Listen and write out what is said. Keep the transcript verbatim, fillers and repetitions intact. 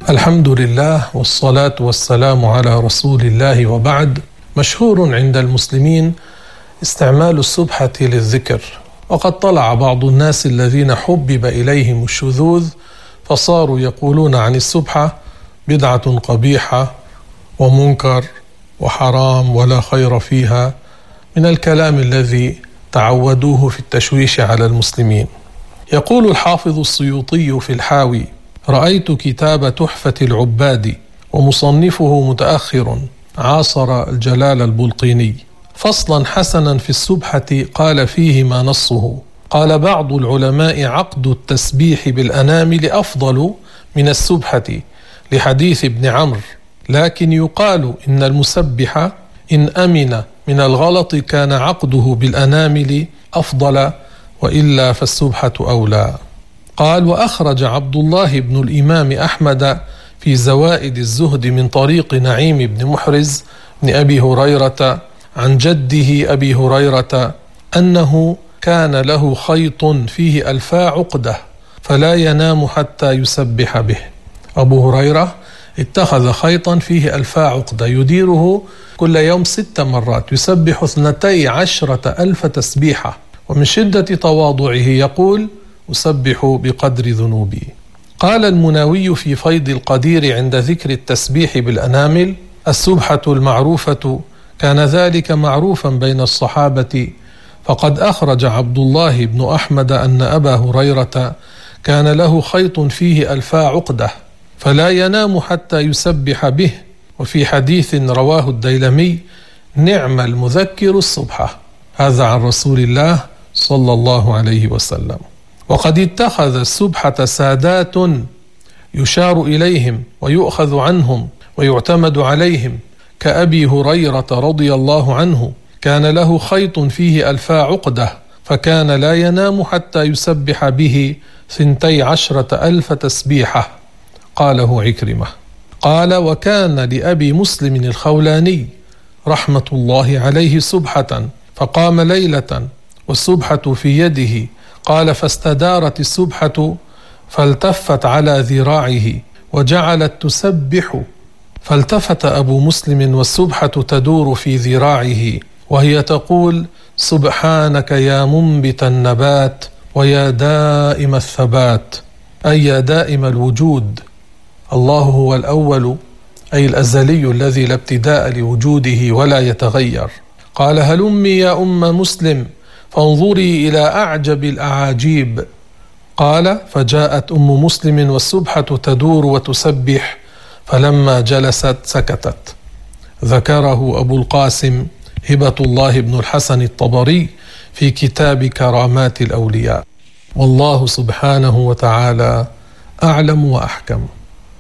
الحمد لله والصلاة والسلام على رسول الله، وبعد. مشهور عند المسلمين استعمال السبحة للذكر، وقد طلع بعض الناس الذين حبب إليهم الشذوذ فصاروا يقولون عن السبحة بدعة قبيحة ومنكر وحرام ولا خير فيها، من الكلام الذي تعودوه في التشويش على المسلمين. يقول الحافظ السيوطي في الحاوي: رأيت كتاب تحفة العباد ومصنفه متأخر عاصر الجلال البلقيني فصلا حسنا في السبحة قال فيه ما نصه. قال بعض العلماء: عقد التسبيح بالأنامل أفضل من السبحة لحديث ابن عمرو، لكن يقال إن المسبح إن أمن من الغلط كان عقده بالأنامل أفضل، وإلا فالسبحة أولى. قال: وأخرج عبد الله بن الإمام أحمد في زوائد الزهد من طريق نعيم بن محرز بن أبي هريرة عن جده أبي هريرة أنه كان له خيط فيه ألفا عقدة فلا ينام حتى يسبح به. أبو هريرة اتخذ خيطا فيه ألفا عقدة يديره كل يوم ست مرات، يسبح اثنتي عشرة ألف تسبيحة، ومن شدة تواضعه يقول: أسبح بقدر ذنوبي. قال المناوي في فيض القدير عند ذكر التسبيح بالأنامل: السبحة المعروفة كان ذلك معروفا بين الصحابة، فقد أخرج عبد الله بن أحمد أن أبا هريرة كان له خيط فيه ألفا عقدة فلا ينام حتى يسبح به. وفي حديث رواه الديلمي: نعم المذكر السبحة. هذا عن رسول الله صلى الله عليه وسلم. وقد اتخذ السبحة سادات يشار إليهم ويؤخذ عنهم ويعتمد عليهم، كأبي هريرة رضي الله عنه كان له خيط فيه ألفا عقدة فكان لا ينام حتى يسبح به ثنتي عشرة ألف تسبيحة. قاله عكرمة. قال: وكان لأبي مسلم الخولاني رحمة الله عليه سبحة فقام ليلة والسبحة في يده، قال: فاستدارت السبحة فالتفت على ذراعه وجعلت تسبح، فالتفت أبو مسلم والسبحة تدور في ذراعه وهي تقول: سبحانك يا منبت النبات ويا دائم الثبات، أي يا دائم الوجود. الله هو الأول، أي الأزلي الذي لا ابتداء لوجوده ولا يتغير. قال: هلمي يا أم مسلم فانظري إلى أعجب الأعاجيب. قال: فجاءت أم مسلم والسبحة تدور وتسبح، فلما جلست سكتت. ذكره أبو القاسم هبة الله بن الحسن الطبري في كتاب كرامات الأولياء. والله سبحانه وتعالى أعلم وأحكم.